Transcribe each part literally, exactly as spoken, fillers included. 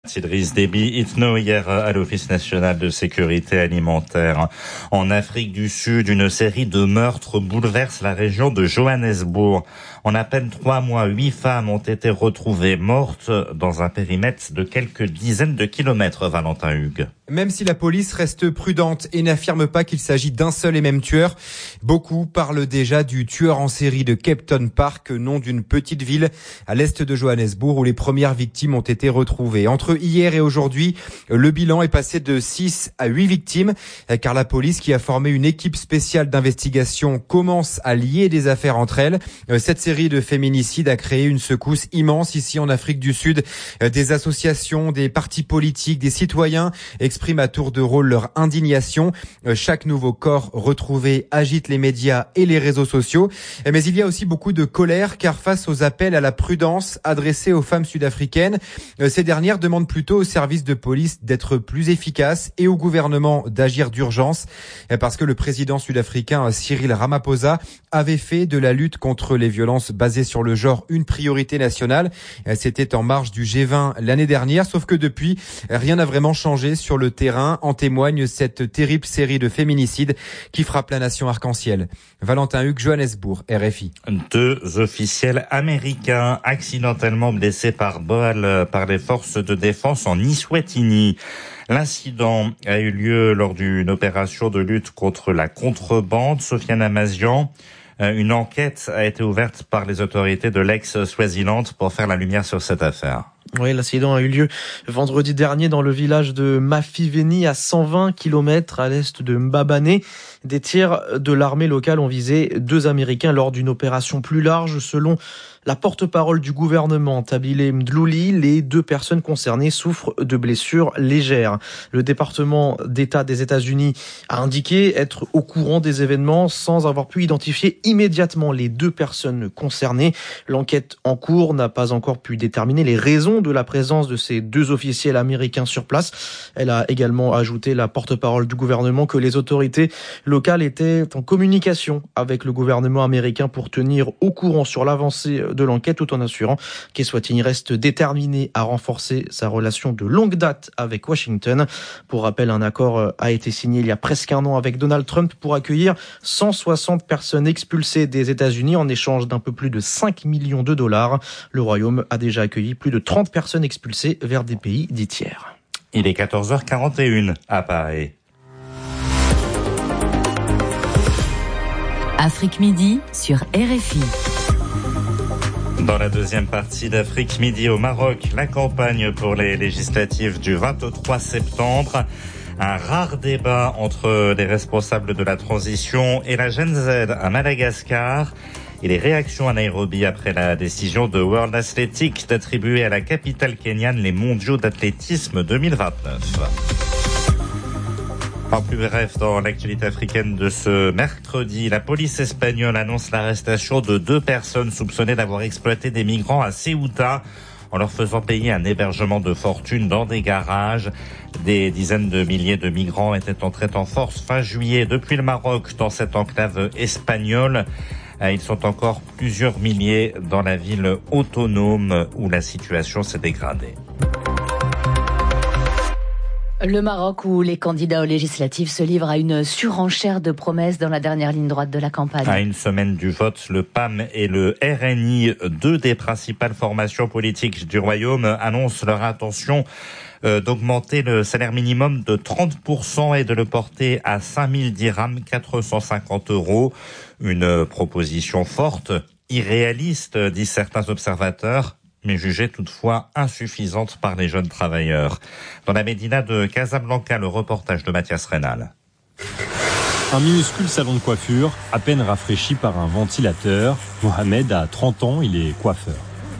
Idriss Déby Itno hier à l'Office national de sécurité alimentaire. En Afrique du Sud, une série de meurtres bouleverse la région de Johannesburg. En à peine trois mois, huit femmes ont été retrouvées mortes dans un périmètre de quelques dizaines de kilomètres, Valentin Hugues. Même si la police reste prudente et n'affirme pas qu'il s'agit d'un seul et même tueur, beaucoup parlent déjà du tueur en série de Kempton Park, nom d'une petite ville à l'est de Johannesburg où les premières victimes ont été retrouvées. Entre hier et aujourd'hui, le bilan est passé de six à huit victimes, car la police, qui a formé une équipe spéciale d'investigation, commence à lier des affaires entre elles. Cette série de féminicides a créé une secousse immense ici en Afrique du Sud. Des associations, des partis politiques, des citoyens expriment à tour de rôle leur indignation. Chaque nouveau corps retrouvé agite les médias et les réseaux sociaux. Mais il y a aussi beaucoup de colère, car face aux appels à la prudence adressés aux femmes sud-africaines, ces dernières demandent plutôt aux services de police d'être plus efficaces et au gouvernement d'agir d'urgence, parce que le président sud-africain Cyril Ramaphosa avait fait de la lutte contre les violences basées sur le genre une priorité nationale. C'était en marge du G vingt l'année dernière, sauf que depuis, rien n'a vraiment changé sur le terrain. En témoigne cette terrible série de féminicides qui frappe la nation arc-en-ciel. Valentin Hugues, Johannesburg, R F I. Deux officiels américains accidentellement blessés par balle par les forces de défense en Eswatini. L'incident a eu lieu lors d'une opération de lutte contre la contrebande. Sofiane Amazian, une enquête a été ouverte par les autorités de l'ex-Swaziland pour faire la lumière sur cette affaire. Oui, l'incident a eu lieu vendredi dernier dans le village de Mafiveni, à cent vingt kilomètres à l'est de Mbabane. Des tirs de l'armée locale ont visé deux Américains lors d'une opération plus large. Selon la porte-parole du gouvernement, Tabile Mdlouli, les deux personnes concernées souffrent de blessures légères. Le département d'État des États-Unis a indiqué être au courant des événements sans avoir pu identifier immédiatement les deux personnes concernées. L'enquête en cours n'a pas encore pu déterminer les raisons de la présence de ces deux officiels américains sur place. Elle a également ajouté, la porte-parole du gouvernement, que les autorités locales étaient en communication avec le gouvernement américain pour tenir au courant sur l'avancée de l'enquête, tout en assurant qu'Eswatini reste déterminé à renforcer sa relation de longue date avec Washington. Pour rappel, un accord a été signé il y a presque un an avec Donald Trump pour accueillir cent soixante personnes expulsées des États-Unis en échange d'un peu plus de cinq millions de dollars. Le Royaume a déjà accueilli plus de trente personnes expulsées vers des pays dits tiers. Il est quatorze heures quarante et une à Paris. Afrique Midi sur R F I. Dans la deuxième partie d'Afrique Midi au Maroc, la campagne pour les législatives du vingt-trois septembre. Un rare débat entre les responsables de la transition et la Gen Z à Madagascar. Et les réactions à Nairobi après la décision de World Athletics d'attribuer à la capitale kenyane les mondiaux d'athlétisme deux mille vingt-neuf. En plus bref, dans l'actualité africaine de ce mercredi, la police espagnole annonce l'arrestation de deux personnes soupçonnées d'avoir exploité des migrants à Ceuta en leur faisant payer un hébergement de fortune dans des garages. Des dizaines de milliers de migrants étaient entrés en force fin juillet depuis le Maroc dans cette enclave espagnole. Ils sont encore plusieurs milliers dans la ville autonome où la situation s'est dégradée. Le Maroc, où les candidats aux législatives se livrent à une surenchère de promesses dans la dernière ligne droite de la campagne. À une semaine du vote, le P A M et le R N I, deux des principales formations politiques du Royaume, annoncent leur intention euh, d'augmenter le salaire minimum de trente pour cent et de le porter à cinq mille dirhams, quatre cent cinquante euros. Une proposition forte, irréaliste, disent certains observateurs, mais jugée toutefois insuffisante par les jeunes travailleurs. Dans la médina de Casablanca, le reportage de Mathias Reynal. Un minuscule salon de coiffure, à peine rafraîchi par un ventilateur. Mohamed a trente ans, il est coiffeur.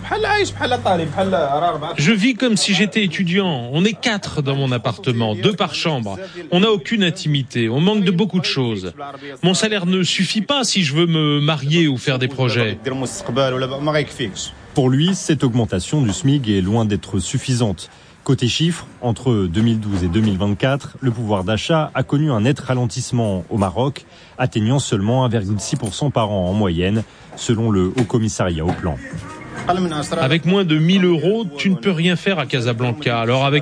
Je vis comme si j'étais étudiant. On est quatre dans mon appartement, deux par chambre. On n'a aucune intimité, on manque de beaucoup de choses. Mon salaire ne suffit pas si je veux me marier ou faire des projets. Pour lui, cette augmentation du SMIC est loin d'être suffisante. Côté chiffres, entre deux mille douze et deux mille vingt-quatre, le pouvoir d'achat a connu un net ralentissement au Maroc, atteignant seulement un virgule six pour cent par an en moyenne, selon le Haut Commissariat au Plan. Avec moins de mille euros, tu ne peux rien faire à Casablanca. Alors avec